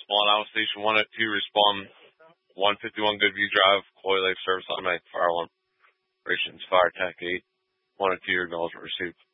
One Alpha Station 102, respond 151 Goodview Drive, Coy Lake Service, automatic fire alarm. Operations Fire Tech 8, 102, acknowledgement received.